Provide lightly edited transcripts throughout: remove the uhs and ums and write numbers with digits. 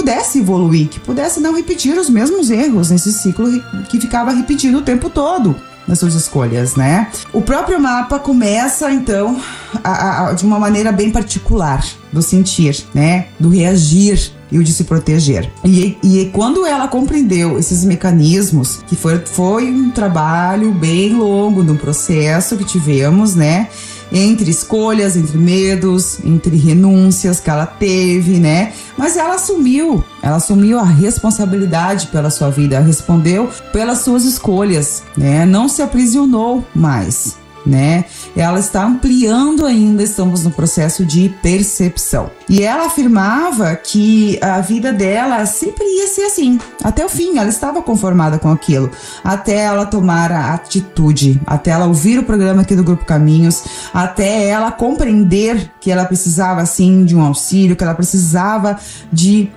pudesse evoluir, que pudesse não repetir os mesmos erros nesse ciclo que ficava repetindo o tempo todo nas suas escolhas, né? O próprio mapa começa, então, de uma maneira bem particular do sentir, né? Do reagir e o de se proteger. E quando ela compreendeu esses mecanismos, que foi um trabalho bem longo, num processo que tivemos, né? Entre escolhas, entre medos, entre renúncias que ela teve, né? Mas ela assumiu a responsabilidade pela sua vida, respondeu pelas suas escolhas, né? Não se aprisionou mais, né? Ela está ampliando ainda, estamos no processo de percepção. E ela afirmava que a vida dela sempre ia ser assim, até o fim. Ela estava conformada com aquilo, até ela tomar a atitude, até ela ouvir o programa aqui do Grupo Caminhos, até ela compreender que ela precisava, sim, de um auxílio, que ela precisava de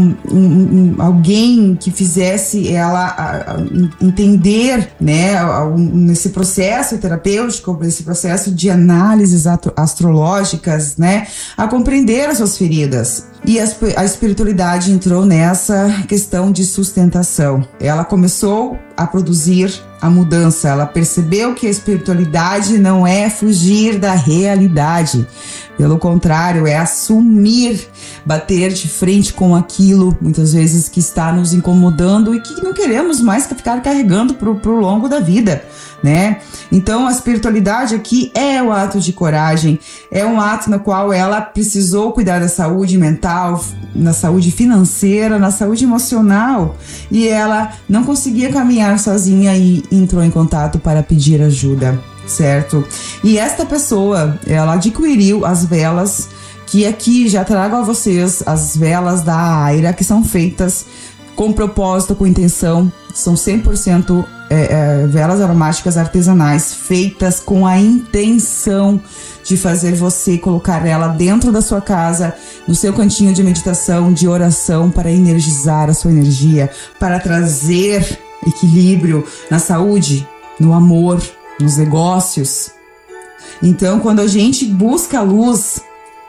alguém que fizesse ela entender, né, nesse processo terapêutico, nesse processo de análises astrológicas, né, a compreender as suas feridas. E a espiritualidade entrou nessa questão de sustentação. Ela começou a produzir a mudança. Ela percebeu que a espiritualidade não é fugir da realidade. Pelo contrário, é assumir, bater de frente com aquilo, muitas vezes, que está nos incomodando e que não queremos mais ficar carregando pro longo da vida, né? Então, a espiritualidade aqui é o ato de coragem, é um ato no qual ela precisou cuidar da saúde mental, na saúde financeira, na saúde emocional, e ela não conseguia caminhar sozinha e entrou em contato para pedir ajuda, certo? E esta pessoa, ela adquiriu as velas, que aqui já trago a vocês as velas da Aira, que são feitas com propósito, com intenção, são 100% velas aromáticas artesanais, feitas com a intenção de fazer você colocar ela dentro da sua casa, no seu cantinho de meditação, de oração, para energizar a sua energia, para trazer equilíbrio na saúde, no amor, nos negócios. Então, quando a gente busca a luz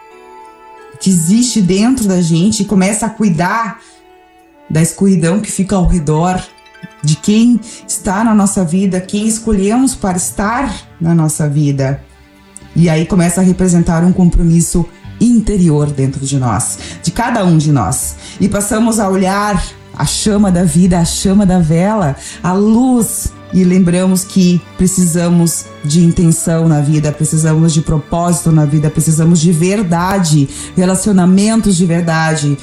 que existe dentro da gente e começa a cuidar da escuridão que fica ao redor, de quem está na nossa vida, quem escolhemos para estar na nossa vida, e aí começa a representar um compromisso interior dentro de nós, de cada um de nós, e passamos a olhar a chama da vida, a chama da vela, a luz, e lembramos que precisamos de intenção na vida, precisamos de propósito na vida, precisamos de verdade, relacionamentos de verdade,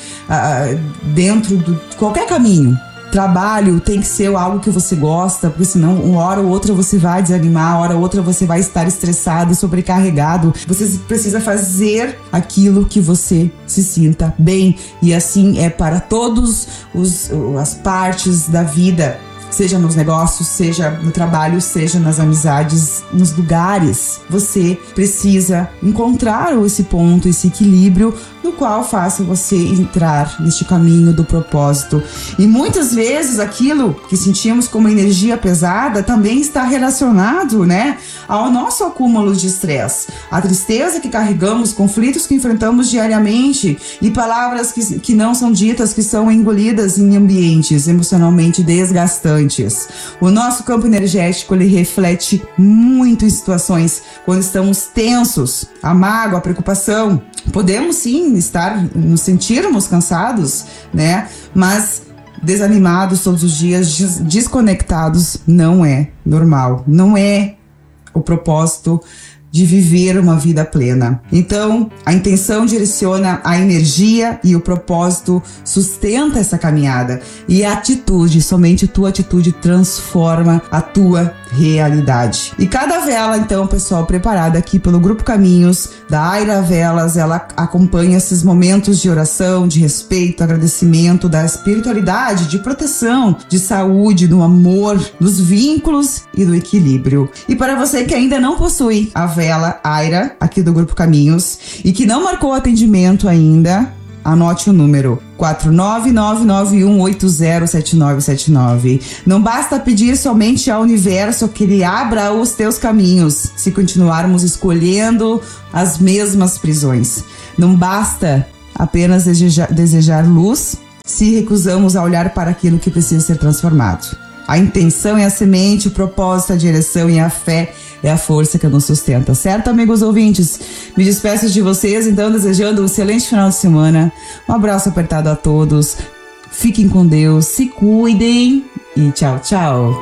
dentro de qualquer caminho. Trabalho tem que ser algo que você gosta, porque senão uma hora ou outra você vai desanimar, uma hora ou outra você vai estar estressado, sobrecarregado. Você precisa fazer aquilo que você se sinta bem, e assim é para todas as partes da vida, seja nos negócios, seja no trabalho, seja nas amizades, nos lugares. Você precisa encontrar esse ponto, esse equilíbrio, no qual faça você entrar neste caminho do propósito. E muitas vezes aquilo que sentimos como energia pesada também está relacionado, né, ao nosso acúmulo de estresse, a tristeza que carregamos, conflitos que enfrentamos diariamente e palavras que não são ditas, que são engolidas em ambientes emocionalmente desgastantes. O nosso campo energético, ele reflete muito em situações quando estamos tensos, a mágoa, a preocupação. Podemos sim nos sentirmos cansados, né? Mas desanimados todos os dias, desconectados, não é normal. Não é o propósito de viver uma vida plena. Então, a intenção direciona a energia e o propósito sustenta essa caminhada. E a atitude, somente tua atitude transforma a tua realidade. E cada vela, então, pessoal, preparada aqui pelo Grupo Caminhos, da Aira Velas, ela acompanha esses momentos de oração, de respeito, agradecimento, da espiritualidade, de proteção, de saúde, do amor, dos vínculos e do equilíbrio. E para você que ainda não possui a vela Aira, aqui do Grupo Caminhos, e que não marcou atendimento ainda, anote o número 49991807979. Não basta pedir somente ao universo que ele abra os teus caminhos, se continuarmos escolhendo as mesmas prisões. Não basta apenas desejar luz se recusamos a olhar para aquilo que precisa ser transformado. A intenção é a semente, o propósito, a direção e a fé é a força que nos sustenta, certo, amigos ouvintes? Me despeço de vocês, então, desejando um excelente final de semana. Um abraço apertado a todos. Fiquem com Deus, se cuidem e tchau, tchau.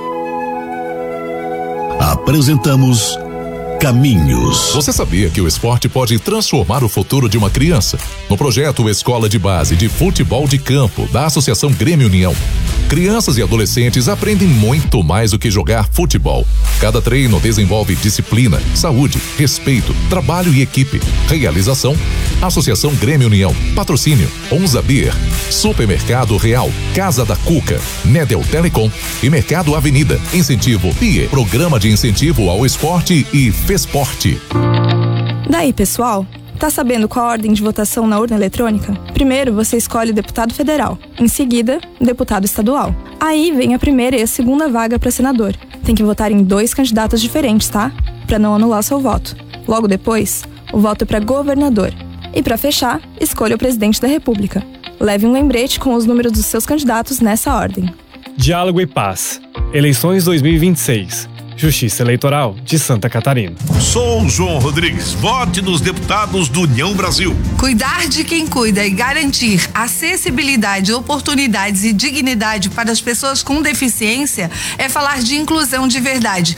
Apresentamos Caminhos. Você sabia que o esporte pode transformar o futuro de uma criança? No projeto Escola de Base de Futebol de Campo, da Associação Grêmio União, crianças e adolescentes aprendem muito mais do que jogar futebol. Cada treino desenvolve disciplina, saúde, respeito, trabalho e equipe. Realização: Associação Grêmio União. Patrocínio: Onza Beer, Supermercado Real, Casa da Cuca, Nedel Telecom e Mercado Avenida. Incentivo PIE, Programa de Incentivo ao Esporte e FESPORTE. Daí, pessoal? Tá sabendo qual a ordem de votação na urna eletrônica? Primeiro, você escolhe o deputado federal. Em seguida, deputado estadual. Aí vem a primeira e a segunda vaga para senador. Tem que votar em 2 candidatos diferentes, tá? Para não anular seu voto. Logo depois, o voto é para governador. E para fechar, escolha o presidente da República. Leve um lembrete com os números dos seus candidatos nessa ordem. Diálogo e Paz. Eleições 2026. Justiça Eleitoral de Santa Catarina. Sou João Rodrigues. Vote nos deputados do União Brasil. Cuidar de quem cuida e garantir acessibilidade, oportunidades e dignidade para as pessoas com deficiência é falar de inclusão de verdade.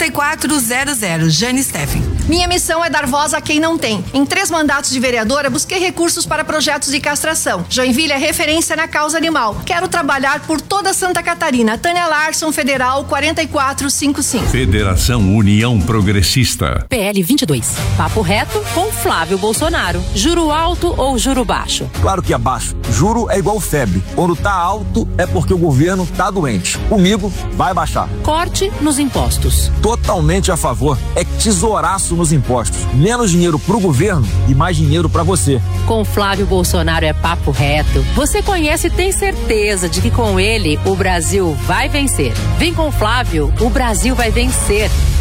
4400, Jane Steffen. Minha missão é dar voz a quem não tem. Em 3 mandatos de vereadora, busquei recursos para projetos de castração. Joinville é referência na causa animal. Quero trabalhar por toda Santa Catarina. Tânia Larson, Federal 4455. Federação União Progressista. PL 22. Papo reto com Flávio Bolsonaro. Juro alto ou juro baixo? Claro que é baixo. Juro é igual febre. Quando tá alto é porque o governo tá doente. Comigo vai baixar. Corte nos impostos. Totalmente a favor. É tesouraço nos impostos. Menos dinheiro pro governo e mais dinheiro pra você. Com Flávio Bolsonaro é papo reto. Você conhece e tem certeza de que com ele o Brasil vai vencer. Vem com Flávio, o Brasil vai vencer.